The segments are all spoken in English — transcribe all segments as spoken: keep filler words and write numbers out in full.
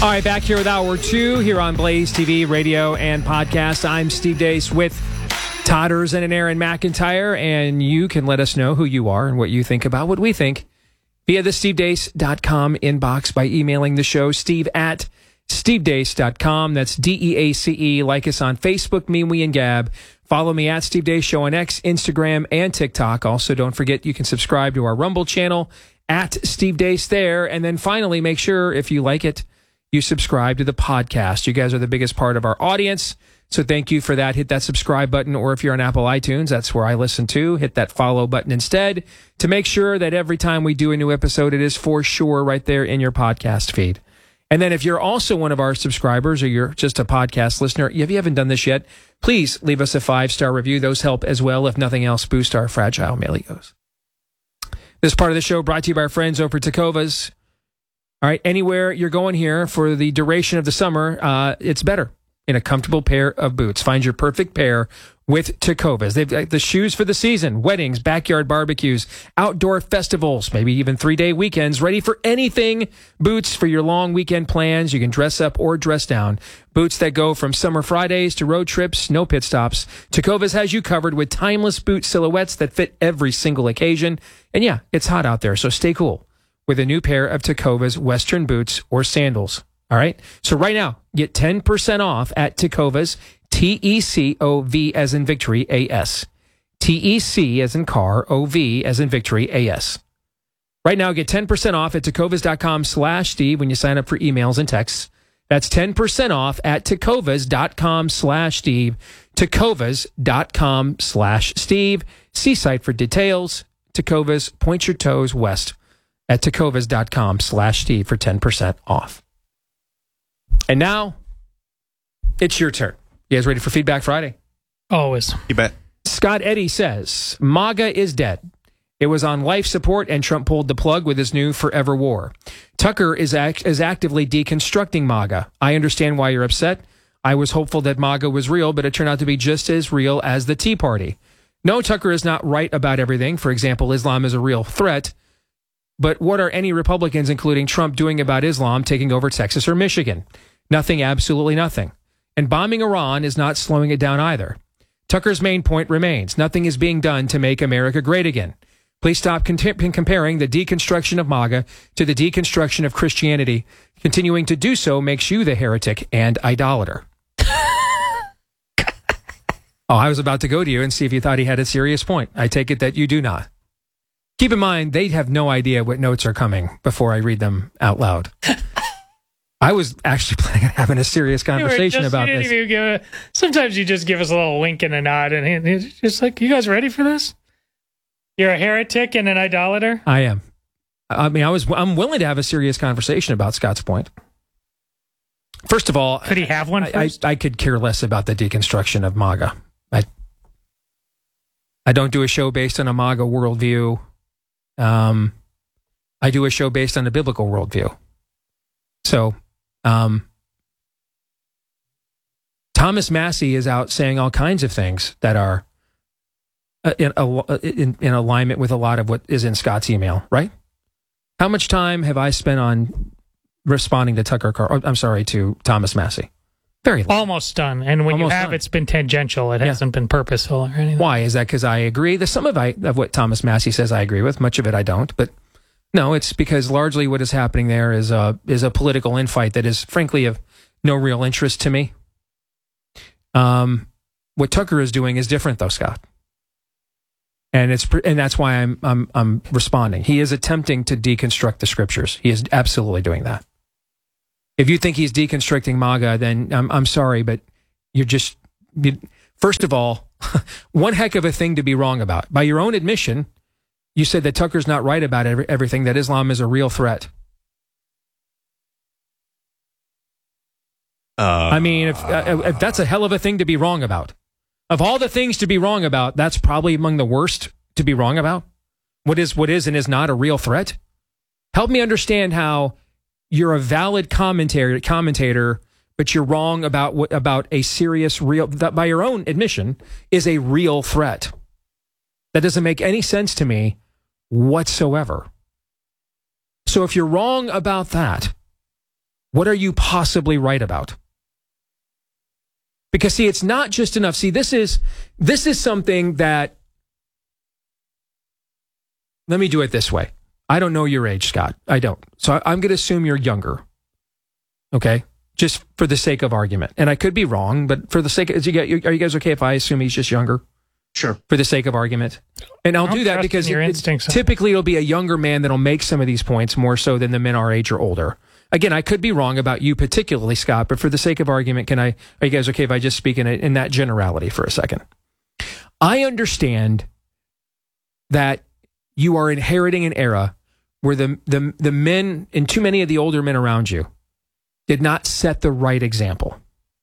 All right, back here with Hour two here on Blaze T V, radio, and podcast. I'm Steve Deace with Todders and Aaron McIntyre, and you can let us know who you are and what you think about what we think via the steve deace dot com inbox by emailing the show, steve at steve deace dot com. That's D E A C E. Like us on Facebook, Me, We, and Gab. Follow me at Steve Deace Show on X, Instagram, and TikTok. Also, don't forget you can subscribe to our Rumble channel at Steve Deace there. And then finally, make sure, if you like it, you subscribe to the podcast. You guys are the biggest part of our audience, so thank you for that. Hit that subscribe button, or if you're on Apple iTunes, that's where I listen to. Hit that follow button instead to make sure that every time we do a new episode, it is for sure right there in your podcast feed. And then if you're also one of our subscribers, or you're just a podcast listener, if you haven't done this yet, please leave us a five-star review. Those help as well. If nothing else, boost our fragile mail egos. This part of the show brought to you by our friends over at Tecovas. All right, anywhere you're going here for the duration of the summer, uh, it's better in a comfortable pair of boots. Find your perfect pair with Tecovas. They've got the shoes for the season, weddings, backyard barbecues, outdoor festivals, maybe even three-day weekends, ready for anything. Boots for your long weekend plans. You can dress up or dress down. Boots that go from summer Fridays to road trips, no pit stops. Tecovas has you covered with timeless boot silhouettes that fit every single occasion. And yeah, it's hot out there, so stay cool with a new pair of Tecovas Western boots or sandals. All right? So right now, get ten percent off at Tecovas, T E C O V as in victory, A S. T E C as in car, O V as in victory, A S. Right now, get ten percent off at tecovas.com slash Steve when you sign up for emails and texts. That's ten percent off at tecovas.com slash Steve. Tecovas.com slash Steve. See site for details. Tecovas, point your toes west at tecovas.com slash Steve for ten percent off. And now, it's your turn. You guys ready for Feedback Friday? Always. You bet. Scott Eddy says, MAGA is dead. It was on life support, and Trump pulled the plug with his new forever war. Tucker is, act- is actively deconstructing MAGA. I understand why you're upset. I was hopeful that MAGA was real, but it turned out to be just as real as the Tea Party. No, Tucker is not right about everything. For example, Islam is a real threat. But what are any Republicans, including Trump, doing about Islam taking over Texas or Michigan? Nothing, absolutely nothing. And bombing Iran is not slowing it down either. Tucker's main point remains. Nothing is being done to make America great again. Please stop con- comparing the deconstruction of MAGA to the deconstruction of Christianity. Continuing to do so makes you the heretic and idolater. Oh, I was about to go to you and see if you thought he had a serious point. I take it that you do not. Keep in mind, they have no idea what notes are coming before I read them out loud. I was actually planning on having a serious conversation just, about you this. Even give a, sometimes you just give us a little wink and a nod, and it's just like, you guys ready for this? You're a heretic and an idolater? I am. I mean, I was. I'm willing to have a serious conversation about Scott's point. First of all, could he have one first? I, I, I could care less about the deconstruction of MAGA. I, I don't do a show based on a MAGA worldview. Um, I do a show based on a biblical worldview. So, um, Thomas Massey is out saying all kinds of things that are uh, in, uh, in, in alignment with a lot of what is in Scott's email, right? How much time have I spent on responding to Tucker Car- I'm sorry, to Thomas Massey? Very little. Almost done. And when Almost you have, done. It's been tangential. It yeah. hasn't been purposeful or anything. Why? Is that because I agree? There's some of, I, of what Thomas Massey says I agree with. Much of it I don't. But no, it's because largely what is happening there is a, is a political infight that is, frankly, of no real interest to me. Um, what Tucker is doing is different, though, Scott. And it's and that's why I'm I'm I'm responding. He is attempting to deconstruct the scriptures. He is absolutely doing that. If you think he's deconstructing MAGA, then I'm I'm sorry, but you're just you, first of all, one heck of a thing to be wrong about. By your own admission, you said that Tucker's not right about every, everything. That Islam is a real threat. Uh, I mean, if, uh, if that's a hell of a thing to be wrong about. Of all the things to be wrong about, that's probably among the worst to be wrong about. What is what is and is not a real threat? Help me understand how you're a valid commentator, commentator, but you're wrong about what about a serious, real, that by your own admission, is a real threat. That doesn't make any sense to me whatsoever. So if you're wrong about that, What are you possibly right about? Because, see, it's not just enough. See, this is this is something that, let me do it this way. I don't know your age, Scott. I don't. So I, I'm going to assume you're younger. Okay? Just for the sake of argument. And I could be wrong, but for the sake of, are you guys okay if I assume he's just younger? Sure. For the sake of argument. And I'll I'm do that because your it, instincts. typically it'll be a younger man that'll make some of these points more so than the men our age or older. Again, I could be wrong about you particularly, Scott, but for the sake of argument, can I, are you guys okay if I just speak in, a, in that generality for a second? I understand that you are inheriting an era where the, the, the men and too many of the older men around you did not set the right example.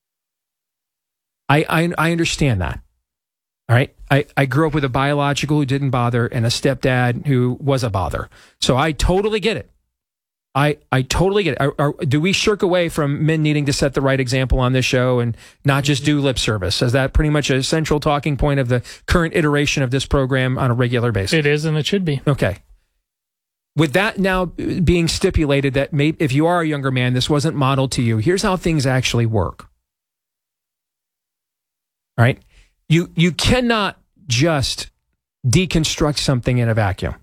I, I, I understand that. All right. I, I grew up with a biological who didn't bother and a stepdad who was a bother. So I totally get it. I, I totally get it. Are, are, do we shirk away from men needing to set the right example on this show and not just do lip service? Is that pretty much a central talking point of the current iteration of this program on a regular basis? It is, and it should be. Okay. With that now being stipulated that maybe if you are a younger man, this wasn't modeled to you, here's how things actually work. All right? You, you cannot just deconstruct something in a vacuum.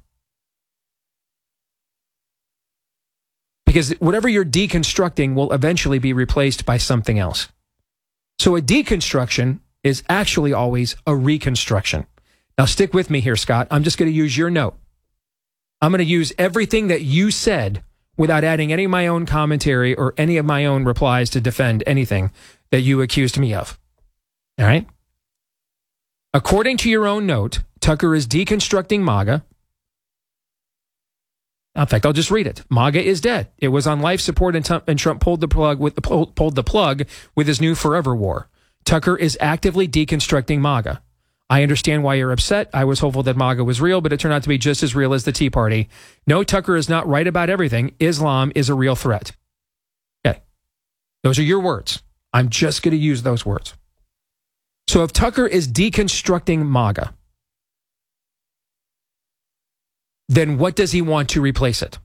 Because whatever you're deconstructing will eventually be replaced by something else. So a deconstruction is actually always a reconstruction. Now stick with me here, Scott. I'm just going to use your note. I'm going to use everything that you said without adding any of my own commentary or any of my own replies to defend anything that you accused me of. All right? According to your own note, Tucker is deconstructing MAGA. In fact, I'll just read it. MAGA is dead. It was on life support, and, Trump, and Trump pulled the plug with the pulled the plug with his new forever war. Tucker is actively deconstructing MAGA. I understand why you're upset. I was hopeful that MAGA was real, but it turned out to be just as real as the Tea Party. No, Tucker is not right about everything. Islam is a real threat. Okay. Those are your words. I'm just going to use those words. So if Tucker is deconstructing MAGA, then what does he want to replace it?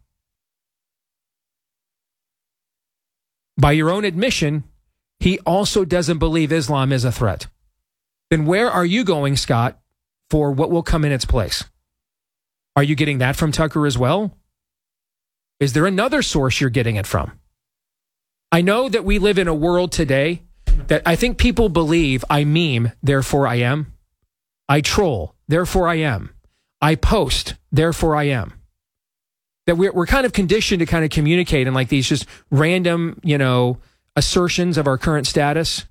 By your own admission, he also doesn't believe Islam is a threat. Then where are you going, Scott, for what will come in its place? Are you getting that from Tucker as well? Is there another source you're getting it from? I know that we live in a world today that I think people believe I meme, therefore I am. I troll, therefore I am. I post, therefore I am. That we're, we're kind of conditioned to kind of communicate in like these just random, you know, assertions of our current status.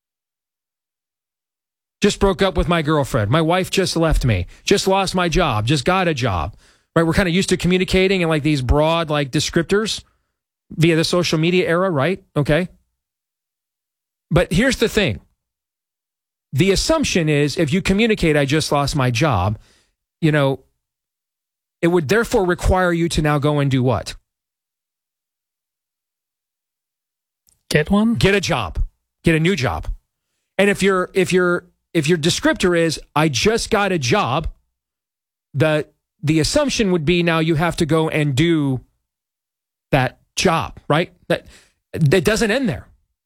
Just broke up with my girlfriend. My wife just left me. Just lost my job. Just got a job. Right? We're kind of used to communicating in like these broad like descriptors via the social media era, right? Okay. But here's the thing. The assumption is if you communicate, I just lost my job, you know, it would therefore require you to now go and do what? Get one? Get a job. Get a new job. And if you're, if you're, if your descriptor is, I just got a job, the, the assumption would be now you have to go and do that job, right? That, that doesn't end there.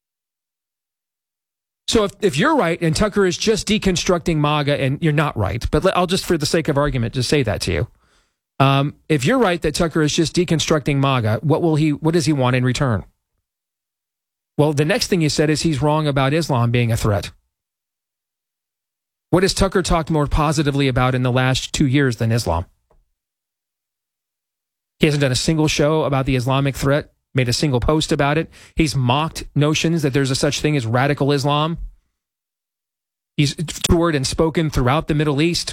So if, if you're right and Tucker is just deconstructing MAGA and you're not right, but let, I'll just for the sake of argument just say that to you. Um, if you're right that Tucker is just deconstructing MAGA, what will he, what does he want in return? Well, the next thing you said is he's wrong about Islam being a threat. What has Tucker talked more positively about in the last two years than Islam? He hasn't done a single show about the Islamic threat, made a single post about it. He's mocked notions that there's a such thing as radical Islam. He's toured and spoken throughout the Middle East.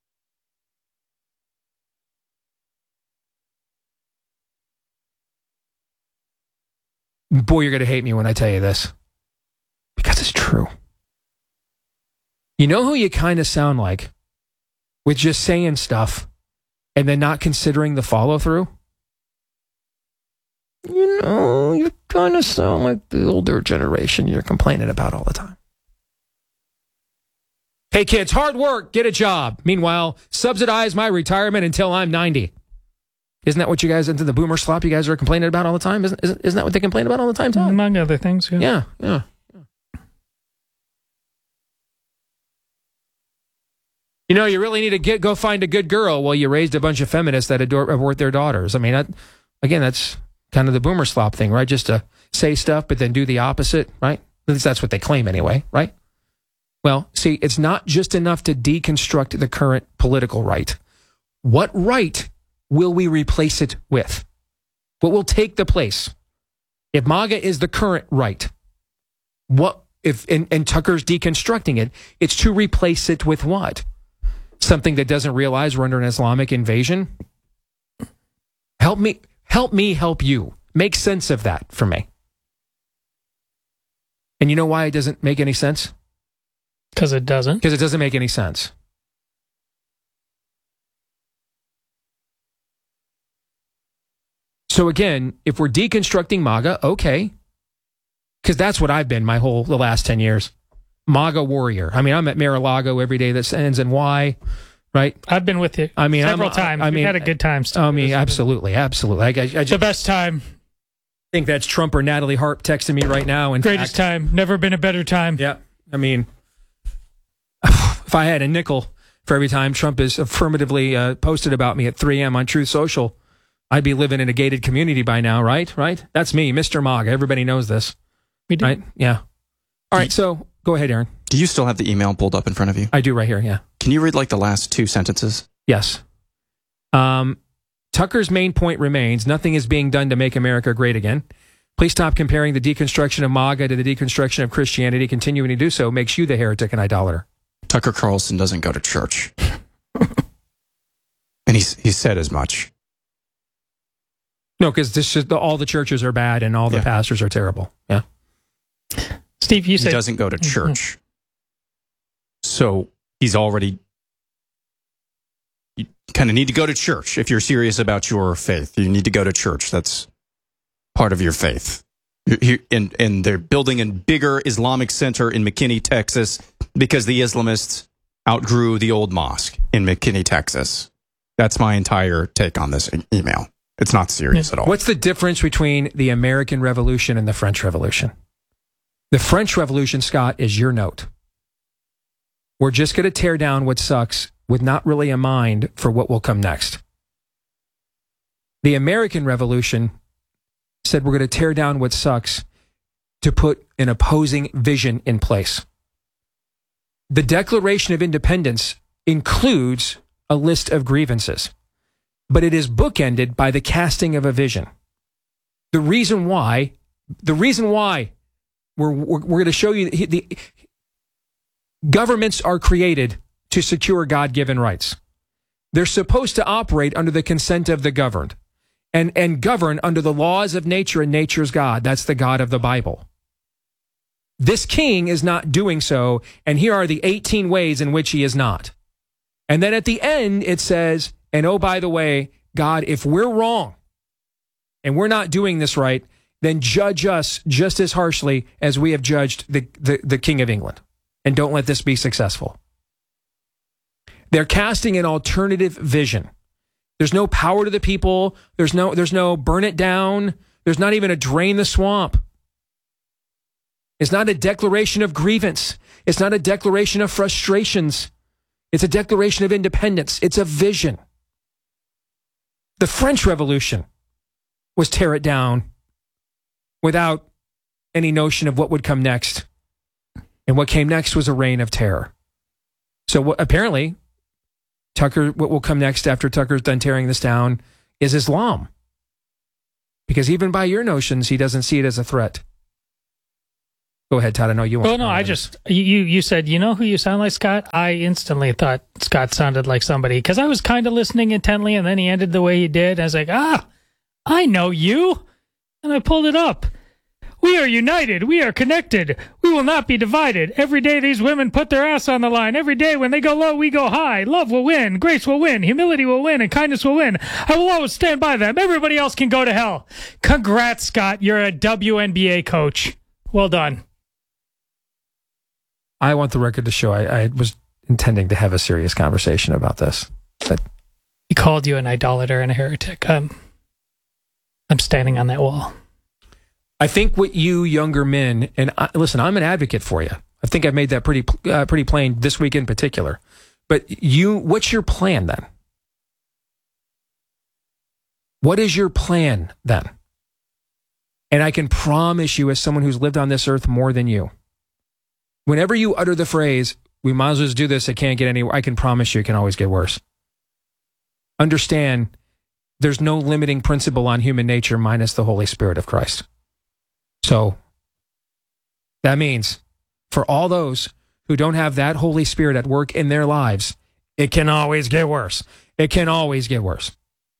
Boy, you're going to hate me when I tell you this. Because it's true. You know who you kind of sound like with just saying stuff and then not considering the follow-through? You know, you kind of sound like the older generation you're complaining about all the time. Hey, kids, hard work, get a job. Meanwhile, subsidize my retirement until I'm ninety. Isn't that what you guys, into the boomer slop you guys are complaining about all the time? Isn't, isn't, isn't that what they complain about all the time, Todd? Among other things, yeah. Yeah, yeah. You know, you really need to get go find a good girl. Well, you raised a bunch of feminists that adore, abort their daughters. I mean, that, again, that's kind of the boomer slop thing, right? Just to say stuff, but then do the opposite, right? At least that's what they claim anyway, right? Well, see, it's not just enough to deconstruct the current political right. What right will we replace it with? What will take the place? If MAGA is the current right, what if and, and Tucker's deconstructing it, it's to replace it with what? Something that doesn't realize we're under an Islamic invasion? Help me, help me help you. Make sense of that for me. And you know why it doesn't make any sense? Because it doesn't. Because it doesn't make any sense. So again, if we're deconstructing MAGA, okay. Because that's what I've been my whole, the last ten years. MAGA warrior. I mean, I'm at Mar-a-Lago every day that ends in Y, right? I've been with you I mean, several I'm, times. I, I mean, We've had a good time. Steve. I mean, absolutely, absolutely. I, I, I just the best time. think that's Trump or Natalie Harp texting me right now. In Greatest fact. time. Never been a better time. Yeah. I mean, if I had a nickel for every time Trump is affirmatively uh, posted about me at three a.m. on Truth Social, I'd be living in a gated community by now, right? Right? That's me, Mister MAGA. Everybody knows this. We do. Right? Yeah. All right, so go ahead, Aaron. Do you still have the email pulled up in front of you? I do right here, yeah. Can you read like the last two sentences? Yes. Um, Tucker's main point remains, nothing is being done to make America great again. Please stop comparing the deconstruction of MAGA to the deconstruction of Christianity. Continuing to do so makes you the heretic and idolater. Tucker Carlson doesn't go to church. And he's he said as much. No, because this is, all the churches are bad and all the Yeah. pastors are terrible. Yeah. Steve, you He said doesn't go to church. So he's already... You kind of need to go to church if you're serious about your faith. You need to go to church. That's part of your faith. You- you- And, and they're building a bigger Islamic center in McKinney, Texas, because the Islamists outgrew the old mosque in McKinney, Texas. That's my entire take on this e- email. It's not serious at all. What's the difference between the American Revolution and the French Revolution? The French Revolution, Scott, is your note. We're just going to tear down what sucks with not really a mind for what will come next. The American Revolution said we're going to tear down what sucks to put an opposing vision in place. The Declaration of Independence includes a list of grievances, but it is bookended by the casting of a vision. The reason why, the reason why we're, we're, we're going to show you the, the governments are created to secure God-given rights. They're supposed to operate under the consent of the governed and, and govern under the laws of nature and nature's God. That's the God of the Bible. This king is not doing so, and here are the eighteen ways in which he is not. And then at the end, it says, and oh, by the way, God, if we're wrong and we're not doing this right, then judge us just as harshly as we have judged the, the, the King of England. And don't let this be successful. They're casting an alternative vision. There's no power to the people. There's no, there's no burn it down. There's not even a drain the swamp. It's not a declaration of grievance. It's not a declaration of frustrations. It's a declaration of independence. It's a vision. The French Revolution was tear it down without any notion of what would come next. And what came next was a reign of terror. So what, apparently, Tucker, what will come next after Tucker's done tearing this down is Islam. Because even by your notions, he doesn't see it as a threat. Go ahead, Todd. I know you want Well, to no, I just, you you said, you know who you sound like, Scott? I instantly thought Scott sounded like somebody, because I was kind of listening intently, and then he ended the way he did. I was like, ah, I know you. And I pulled it up. We are united. We are connected. We will not be divided. Every day these women put their ass on the line. Every day when they go low, we go high. Love will win. Grace will win. Humility will win. And kindness will win. I will always stand by them. Everybody else can go to hell. Congrats, Scott. You're a W N B A coach. Well done. I want the record to show I, I was intending to have a serious conversation about this. But He called you an idolater and a heretic. I'm, I'm standing on that wall. I think what you younger men, and I, listen, I'm an advocate for you. I think I've made that pretty uh, pretty plain this week in particular. But you, what's your plan then? What is your plan then? And I can promise you, as someone who's lived on this earth more than you, whenever you utter the phrase, we might as well just do this, it can't get anywhere, I can promise you it can always get worse. Understand, there's no limiting principle on human nature minus the Holy Spirit of Christ. So, that means, for all those who don't have that Holy Spirit at work in their lives, it can always get worse. It can always get worse.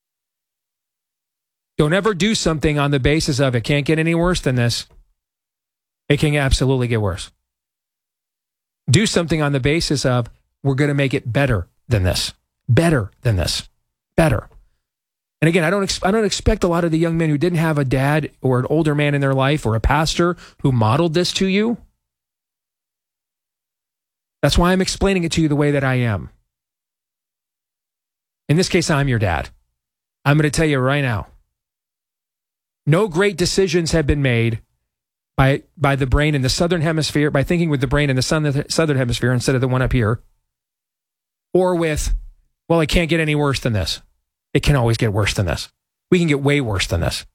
Don't ever do something on the basis of it can't get any worse than this. It can absolutely get worse. Do something on the basis of we're going to make it better than this. Better than this. Better. And again, I don't ex- I don't expect a lot of the young men who didn't have a dad or an older man in their life or a pastor who modeled this to you. That's why I'm explaining it to you the way that I am. In this case, I'm your dad. I'm going to tell you right now. No great decisions have been made by by the brain in the southern hemisphere, by thinking with the brain in the sun, southern hemisphere instead of the one up here. Or with, well, it can't get any worse than this. It can always get worse than this. We can get way worse than this.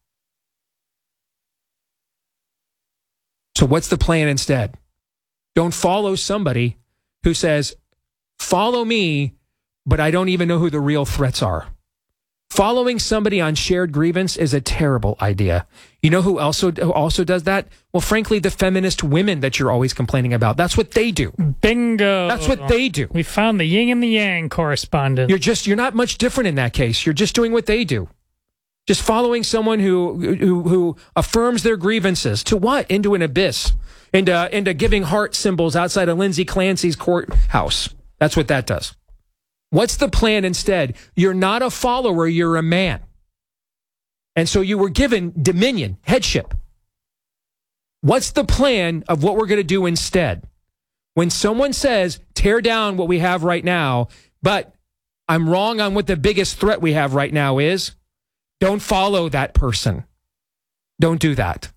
So what's the plan instead? Don't follow somebody who says, follow me, but I don't even know who the real threats are. Following somebody on shared grievance is a terrible idea. You know who also who also does that? Well, frankly, the feminist women that you're always complaining about. That's what they do. Bingo. That's what they do. We found the yin and the yang correspondent. You're just you're not much different in that case. You're just doing what they do. Just following someone who who who affirms their grievances to what? Into an abyss. Into into giving heart symbols outside of Lindsay Clancy's courthouse. That's what that does. What's the plan instead? You're not a follower, you're a man. And so you were given dominion, headship. What's the plan of what we're going to do instead? When someone says, tear down what we have right now, but I'm wrong on what the biggest threat we have right now is, don't follow that person. Don't do that.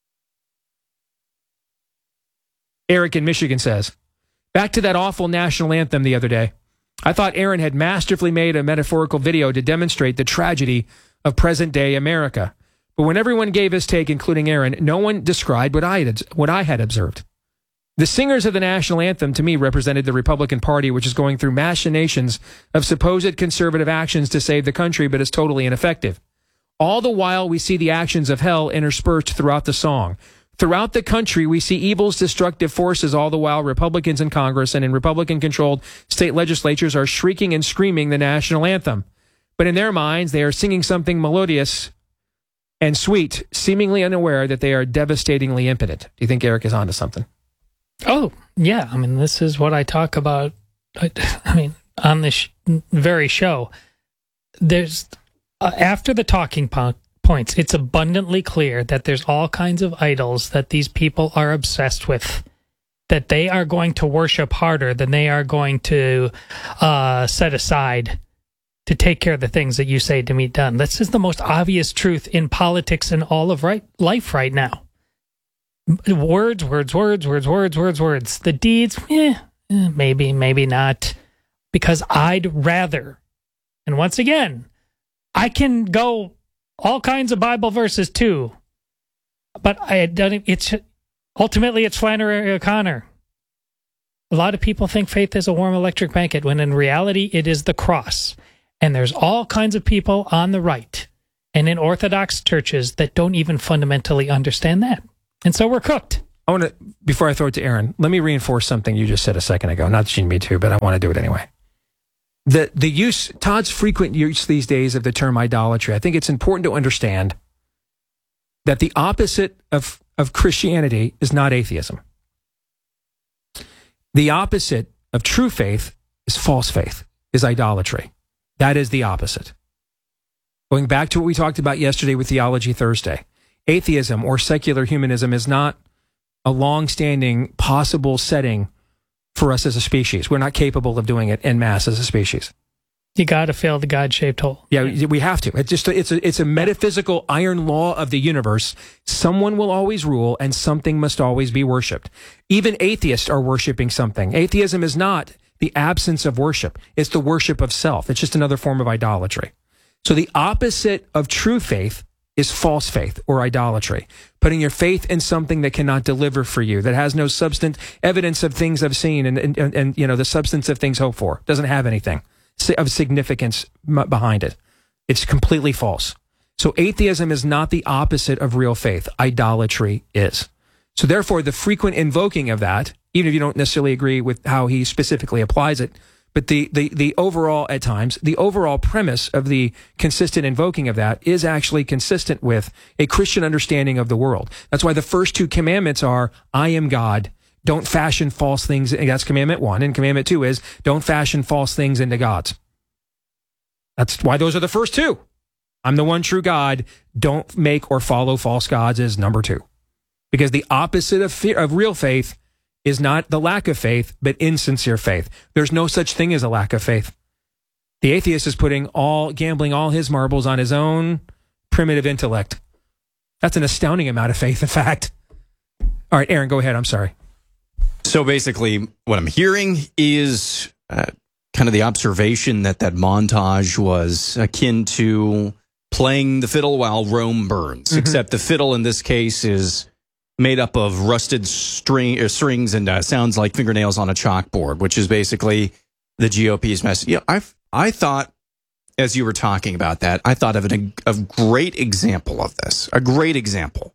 Eric in Michigan says, back to that awful national anthem the other day. I thought Aaron had masterfully made a metaphorical video to demonstrate the tragedy of present-day America. But when everyone gave his take, including Aaron, no one described what I had, what I had observed. The singers of the national anthem, to me, represented the Republican Party, which is going through machinations of supposed conservative actions to save the country, but is totally ineffective. All the while, we see the actions of hell interspersed throughout the song. Throughout the country, we see evil's destructive forces, all the while Republicans in Congress and in Republican-controlled state legislatures are shrieking and screaming the national anthem. But in their minds, they are singing something melodious and sweet, seemingly unaware that they are devastatingly impotent. Do you think Eric is onto something? Oh, yeah. I mean, this is what I talk about, I, I mean, on this sh- very show. There's, uh, after the talking point, points, it's abundantly clear that there's all kinds of idols that these people are obsessed with, that they are going to worship harder than they are going to uh, set aside to take care of the things that you say to be done. This is the most obvious truth in politics and all of right, life right now. Words, words, words, words, words, words, words. The deeds, eh, eh, maybe, maybe not. Because I'd rather, and once again, I can go all kinds of Bible verses too, but I don't. It's ultimately it's Flannery O'Connor. A lot of people think faith is a warm electric blanket, when in reality it is the cross. And there's all kinds of people on the right and in Orthodox churches that don't even fundamentally understand that, and so we're cooked. I want to, before I throw it to Aaron, let me reinforce something you just said a second ago. Not that you need me to, but I want to do it anyway. The the use, Todd's frequent use these days of the term idolatry, I think it's important to understand that the opposite of, of Christianity is not atheism. The opposite of true faith is false faith, is idolatry. That is the opposite. Going back to what we talked about yesterday with Theology Thursday, atheism or secular humanism is not a long-standing possible setting for us as a species. We're not capable of doing it en masse as a species. You got to fill the God-shaped hole. Yeah, we have to. It's just a, it's a it's a metaphysical iron law of the universe. Someone will always rule, and something must always be worshipped. Even atheists are worshiping something. Atheism is not the absence of worship. It's the worship of self. It's just another form of idolatry. So the opposite of true faith is false faith or idolatry. Putting your faith in something that cannot deliver for you, that has no substance, evidence of things I've seen, and and, and, and you know the substance of things hoped for. Doesn't have anything of significance behind it. It's completely false. So atheism is not the opposite of real faith. Idolatry is. So therefore, the frequent invoking of that, even if you don't necessarily agree with how he specifically applies it, but the, the, the overall, at times, the overall premise of the consistent invoking of that is actually consistent with a Christian understanding of the world. That's why the first two commandments are, I am God. Don't fashion false things. That's commandment one. And commandment two is, don't fashion false things into gods. That's why those are the first two. I'm the one true God. Don't make or follow false gods is number two. Because the opposite of fear, of real faith is not the lack of faith, but insincere faith. There's no such thing as a lack of faith. The atheist is putting all, gambling all his marbles on his own primitive intellect. That's an astounding amount of faith, in fact. All right, Aaron, go ahead. I'm sorry. So basically, what I'm hearing is uh, kind of the observation that that montage was akin to playing the fiddle while Rome burns, mm-hmm. except the fiddle in this case is made up of rusted string or strings and uh, sounds like fingernails on a chalkboard, which is basically the G O P's message. Yeah, I I thought, as you were talking about that, I thought of an, a great example of this, a great example,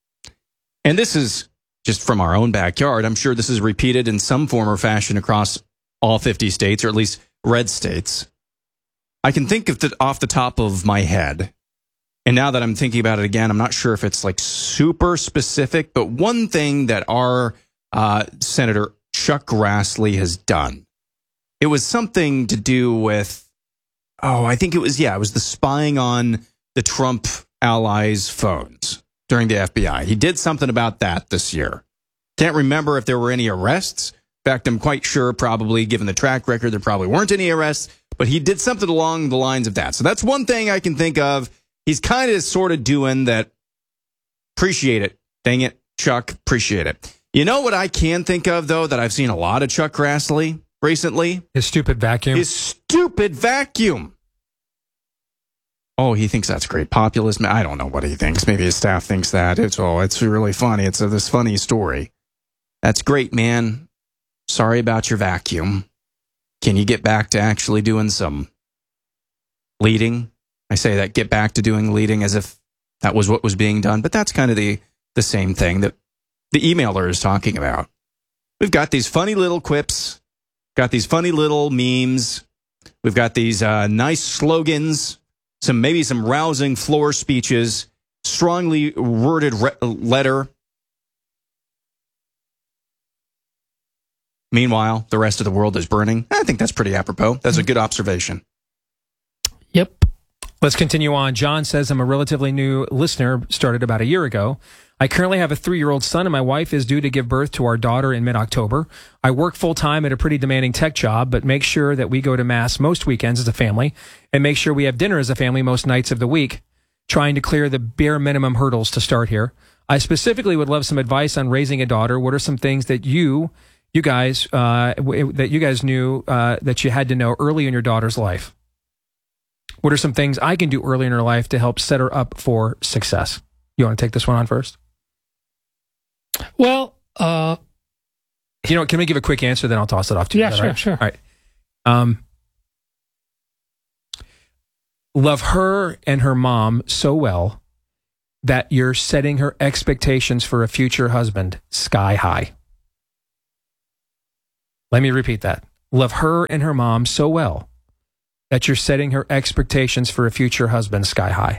and this is just from our own backyard. I'm sure this is repeated in some form or fashion across all fifty states, or at least red states. I can think of it off the top of my head. And now that I'm thinking about it again, I'm not sure if it's like super specific, but one thing that our uh, Senator Chuck Grassley has done, it was something to do with, oh, I think it was, yeah, it was the spying on the Trump allies' phones during the F B I. He did something about that this year. Can't remember if there were any arrests. In fact, I'm quite sure, probably, given the track record, there probably weren't any arrests, but he did something along the lines of that. So that's one thing I can think of. He's kind of sort of doing that. Appreciate it. Dang it, Chuck. Appreciate it. You know what I can think of, though, that I've seen a lot of Chuck Grassley recently? His stupid vacuum. His stupid vacuum. Oh, he thinks that's great populism. I don't know what he thinks. Maybe his staff thinks that. It's oh, it's really funny. It's a, this funny story. That's great, man. Sorry about your vacuum. Can you get back to actually doing some leading? I say that, get back to doing leading as if that was what was being done. But that's kind of the, the same thing that the emailer is talking about. We've got these funny little quips, got these funny little memes. We've got these uh, nice slogans, some maybe some rousing floor speeches, strongly worded re- letter. Meanwhile, the rest of the world is burning. I think that's pretty apropos. That's a good observation. Yep. Let's continue on. John says, I'm a relatively new listener, started about a year ago. I currently have a three-year-old son, and my wife is due to give birth to our daughter in mid-October. I work full-time at a pretty demanding tech job, but make sure that we go to Mass most weekends as a family, and make sure we have dinner as a family most nights of the week, trying to clear the bare minimum hurdles to start here. I specifically would love some advice on raising a daughter. What are some things that you, you guys, uh, w- that you guys knew uh, that you had to know early in your daughter's life? What are some things I can do early in her life to help set her up for success? You want to take this one on first? Well, uh, you know, can we give a quick answer? Then I'll toss it off to you. Yeah, sure, right? sure. All right. Um, love her and her mom so well that you're setting her expectations for a future husband sky high. Let me repeat that. Love her and her mom so well that you're setting her expectations for a future husband sky high.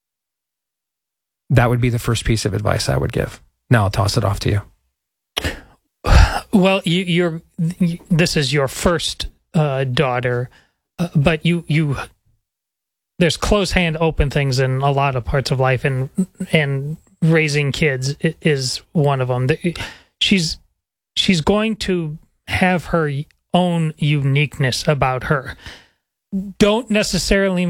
That would be the first piece of advice I would give. Now I'll toss it off to you. Well, you, you're. This is your first uh, daughter, uh, but you you. There's close hand open things in a lot of parts of life, and and raising kids is one of them. She's she's going to have her own uniqueness about her. don't necessarily